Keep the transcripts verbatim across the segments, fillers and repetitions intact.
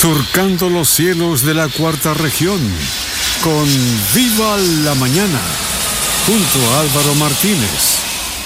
Surcando los cielos de la cuarta región, con Viva la Mañana, junto a Álvaro Martínez.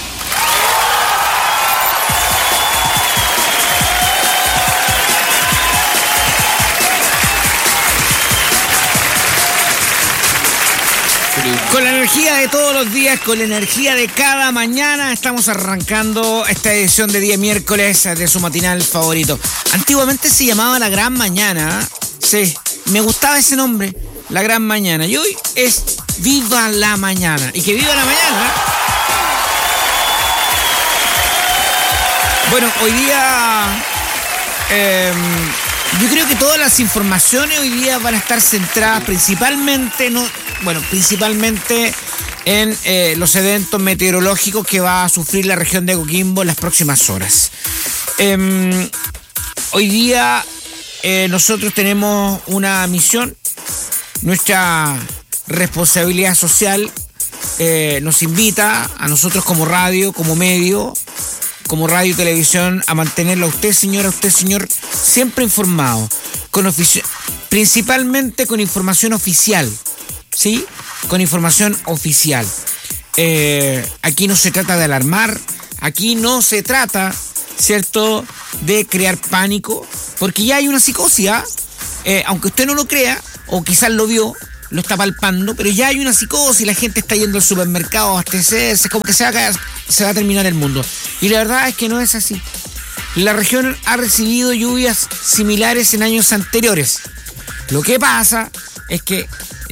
Con la energía de todos los días, con la energía de cada mañana, estamos arrancando esta edición de día miércoles de su matinal favorito. Antiguamente se llamaba La Gran Mañana, sí, me gustaba ese nombre, La Gran Mañana, y hoy es Viva la Mañana, y que viva la mañana. Bueno, hoy día, eh, yo creo que todas las informaciones hoy día van a estar centradas principalmente, no, bueno, principalmente en eh, los eventos meteorológicos que va a sufrir la región de Coquimbo en las próximas horas. Eh, hoy día eh, nosotros tenemos una misión, nuestra responsabilidad social eh, nos invita a nosotros como radio, como medio, como radio y televisión, a mantenerlo a usted, señora, a usted, señor, siempre informado, con ofici- principalmente con información oficial, ¿sí? Con información oficial. Eh, aquí no se trata de alarmar, aquí no se trata, ¿cierto?, de crear pánico, porque ya hay una psicosis, ¿eh? Eh, aunque usted no lo crea, o quizás lo vio, lo está palpando, pero ya hay una psicosis, la gente está yendo al supermercado a abastecerse, como que se va, a, se va a terminar el mundo. Y la verdad es que no es así. La región ha recibido lluvias similares en años anteriores. Lo que pasa es que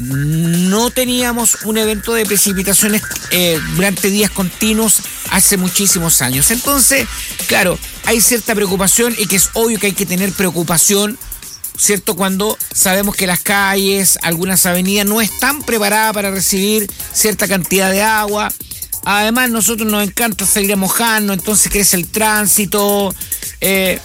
no teníamos un evento de precipitaciones eh, durante días continuos hace muchísimos años. Entonces, claro, hay cierta preocupación y que es obvio que hay que tener preocupación, ¿cierto?, cuando sabemos que las calles, algunas avenidas no están preparadas para recibir cierta cantidad de agua. Además, nosotros nos encanta salir a mojarnos, entonces crece el tránsito. Eh,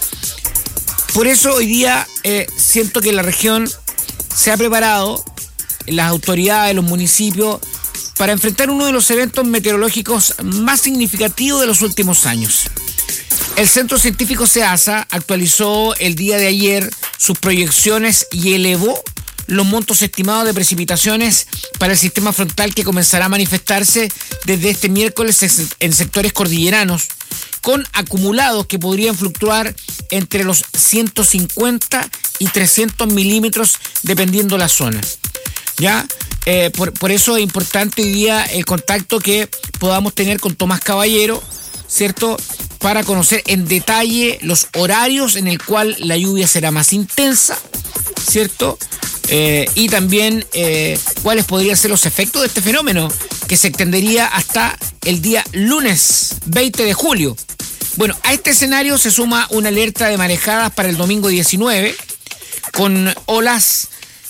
por eso hoy día eh, siento que la región se ha preparado, las autoridades, los municipios, para enfrentar uno de los eventos meteorológicos más significativos de los últimos años. El Centro Científico SEASA actualizó el día de ayer sus proyecciones y elevó los montos estimados de precipitaciones para el sistema frontal que comenzará a manifestarse desde este miércoles en sectores cordilleranos, con acumulados que podrían fluctuar entre los ciento cincuenta y trescientos milímetros dependiendo la zona. ¿Ya? Eh, por, por eso es importante hoy día el contacto que podamos tener con Tomás Caballero, ¿cierto?, para conocer en detalle los horarios en el cual la lluvia será más intensa, ¿cierto? Eh, y también eh, cuáles podrían ser los efectos de este fenómeno, que se extendería hasta el día lunes veinte de julio. Bueno, a este escenario se suma una alerta de marejadas para el domingo diecinueve, con olas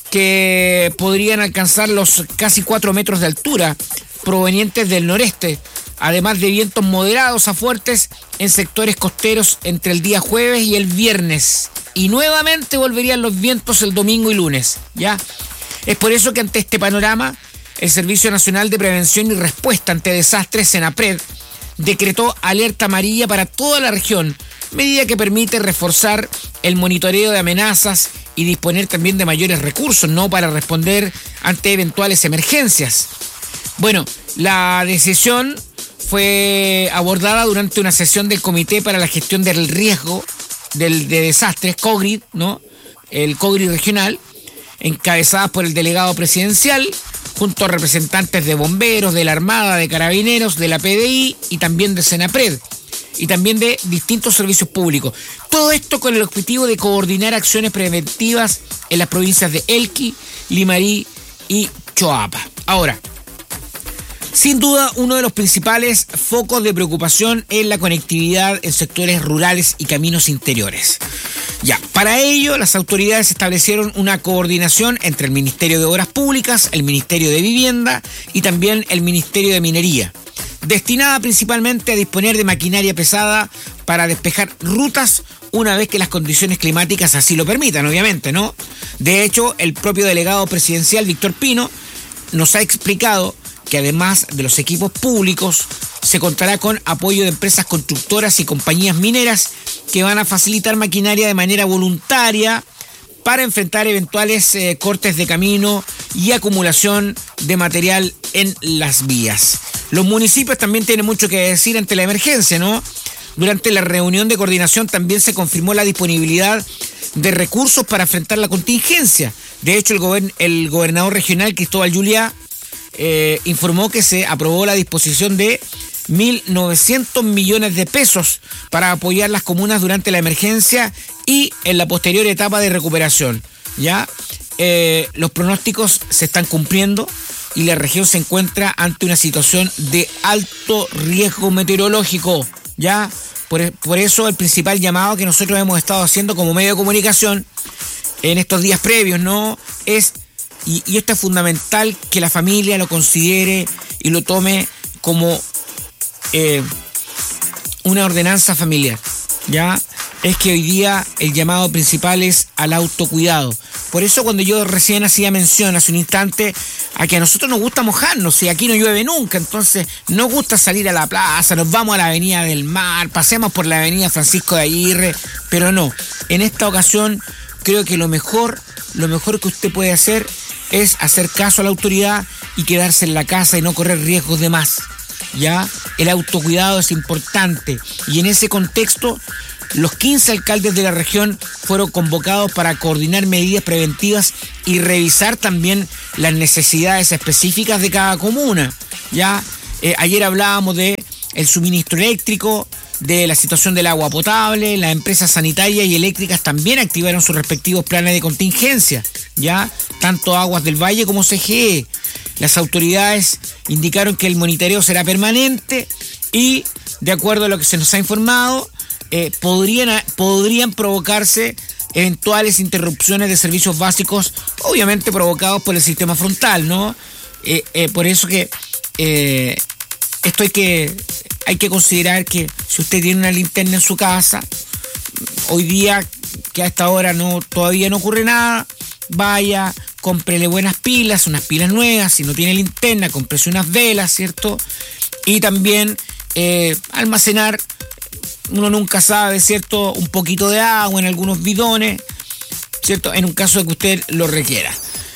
que podrían alcanzar los casi cuatro metros de altura, provenientes del noreste, además de vientos moderados a fuertes en sectores costeros entre el día jueves y el viernes. Y nuevamente volverían los vientos el domingo y lunes, ¿ya? Es por eso que ante este panorama, el Servicio Nacional de Prevención y Respuesta ante Desastres, SENAPRED, decretó alerta amarilla para toda la región, medida que permite reforzar el monitoreo de amenazas y disponer también de mayores recursos, ¿no?, para responder ante eventuales emergencias. Bueno, la decisión fue abordada durante una sesión del Comité para la Gestión del Riesgo del, de Desastres, COGRID, ¿no?, el COGRID regional, encabezadas por el delegado presidencial, junto a representantes de bomberos, de la Armada, de Carabineros, de la P D I y también de SENAPRED, y también de distintos servicios públicos. Todo esto con el objetivo de coordinar acciones preventivas en las provincias de Elqui, Limarí y Choapa. Ahora, sin duda, uno de los principales focos de preocupación es la conectividad en sectores rurales y caminos interiores. Ya, para ello, las autoridades establecieron una coordinación entre el Ministerio de Obras Públicas, el Ministerio de Vivienda y también el Ministerio de Minería, destinada principalmente a disponer de maquinaria pesada para despejar rutas una vez que las condiciones climáticas así lo permitan, obviamente, ¿no? De hecho, el propio delegado presidencial, Víctor Pino, nos ha explicado que además de los equipos públicos, se contará con apoyo de empresas constructoras y compañías mineras que van a facilitar maquinaria de manera voluntaria para enfrentar eventuales eh, cortes de camino y acumulación de material en las vías. Los municipios también tienen mucho que decir ante la emergencia, ¿no? Durante la reunión de coordinación también se confirmó la disponibilidad de recursos para enfrentar la contingencia. De hecho, el, gobern- el gobernador regional Cristóbal Juliá eh, informó que se aprobó la disposición de mil novecientos millones de pesos para apoyar las comunas durante la emergencia y en la posterior etapa de recuperación. Ya eh, los pronósticos se están cumpliendo y la región se encuentra ante una situación de alto riesgo meteorológico. Ya por, por eso el principal llamado que nosotros hemos estado haciendo como medio de comunicación en estos días previos, ¿no? Es, y, y esto es fundamental, que la familia lo considere y lo tome como Eh, una ordenanza familiar, ¿ya? Es que hoy día el llamado principal es al autocuidado. Por eso cuando yo recién hacía mención hace un instante a que a nosotros nos gusta mojarnos, y aquí no llueve nunca, entonces nos gusta salir a la plaza, nos vamos a la Avenida del Mar, pasemos por la Avenida Francisco de Aguirre, pero no, en esta ocasión creo que lo mejor, lo mejor que usted puede hacer es hacer caso a la autoridad y quedarse en la casa y no correr riesgos de más. Ya, el autocuidado es importante y en ese contexto los quince alcaldes de la región fueron convocados para coordinar medidas preventivas y revisar también las necesidades específicas de cada comuna. Ya, eh, ayer hablábamos de el suministro eléctrico, de la situación del agua potable. Las empresas sanitarias y eléctricas también activaron sus respectivos planes de contingencia, ya, tanto Aguas del Valle como C G E. Las autoridades indicaron que el monitoreo será permanente y, de acuerdo a lo que se nos ha informado, eh, podrían, podrían provocarse eventuales interrupciones de servicios básicos, obviamente provocados por el sistema frontal, ¿no? Eh, eh, por eso que eh, esto hay que, hay que considerar que si usted tiene una linterna en su casa, hoy día, que a esta hora no, todavía no ocurre nada, vaya, cómprele buenas pilas, unas pilas nuevas. Si no tiene linterna, cómprese unas velas, ¿cierto? Y también eh, almacenar, uno nunca sabe, ¿cierto? Un poquito de agua en algunos bidones, ¿cierto? En un caso de que usted lo requiera.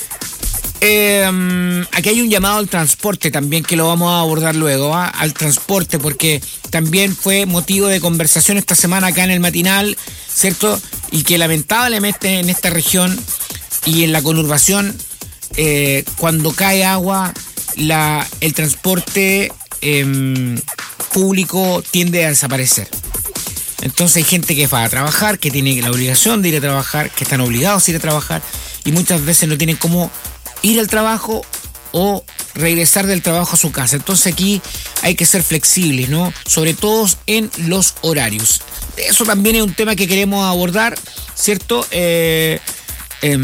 Eh, aquí hay un llamado al transporte también que lo vamos a abordar luego, ¿eh? Al transporte, porque también fue motivo de conversación esta semana acá en el matinal, ¿cierto? Y que lamentablemente en esta región y en la conurbación, eh, cuando cae agua, la, el transporte eh, público tiende a desaparecer. Entonces hay gente que va a trabajar, que tiene la obligación de ir a trabajar, que están obligados a ir a trabajar y muchas veces no tienen cómo ir al trabajo o regresar del trabajo a su casa. Entonces aquí hay que ser flexibles, ¿no? Sobre todo en los horarios. Eso también es un tema que queremos abordar, ¿cierto? Eh... Eh,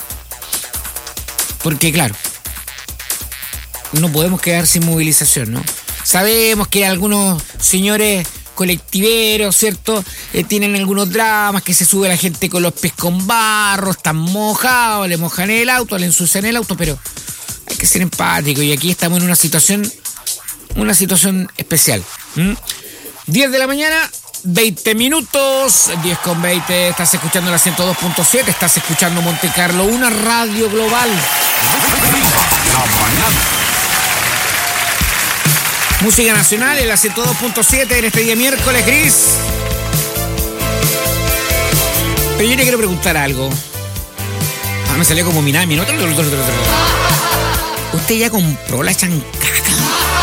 porque claro, no podemos quedar sin movilización, ¿no? Sabemos que algunos señores colectiveros, ¿cierto? Eh, tienen algunos dramas, que se sube la gente con los pies con barro, están mojados, le mojan el auto, le ensucian el auto, pero hay que ser empático y aquí estamos en una situación, una situación especial. ¿Mm? diez de la mañana. veinte minutos, diez con veinte, estás escuchando la ciento dos punto siete, estás escuchando Monte Carlo, una radio global. Música nacional en la ciento dos punto siete en este día miércoles gris. Pero yo le quiero preguntar algo. Ah, me salió como Minami, ¿no? ¿Usted ya compró la chancaca?